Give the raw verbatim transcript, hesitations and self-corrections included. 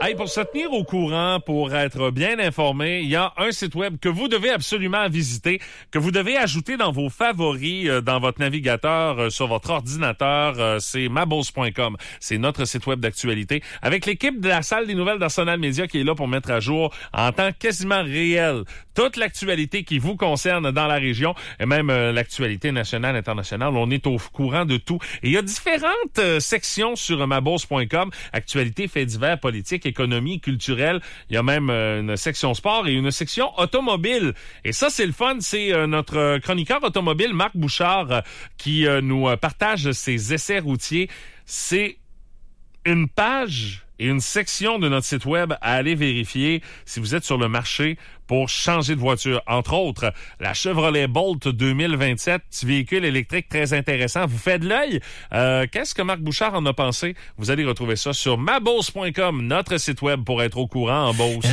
Hey, pour se tenir au courant, pour être bien informé, il y a un site web que vous devez absolument visiter, que vous devez ajouter dans vos favoris, euh, dans votre navigateur, euh, sur votre ordinateur. Euh, c'est mabos point com. C'est notre site web d'actualité. Avec l'équipe de la salle des nouvelles d'Arsenal Média qui est là pour mettre à jour en temps quasiment réel toute l'actualité qui vous concerne dans la région et même euh, l'actualité nationale, internationale. On est au courant de tout. Et il y a différentes euh, sections sur mabos point com. Actualité, faits divers, politique, économie, culturelle. Il y a même euh, une section sport et une section automobile. Et ça, c'est le fun. C'est euh, notre chroniqueur automobile, Marc Bouchard, euh, qui euh, nous euh, partage ses essais routiers. C'est une page et une section de notre site web à aller vérifier si vous êtes sur le marché pour changer de voiture. Entre autres, la Chevrolet Bolt deux mille vingt-sept, petit véhicule électrique très intéressant. Vous faites de l'œil? Euh, qu'est-ce que Marc Bouchard en a pensé? Vous allez retrouver ça sur mabos point com, notre site web pour être au courant en Beauce.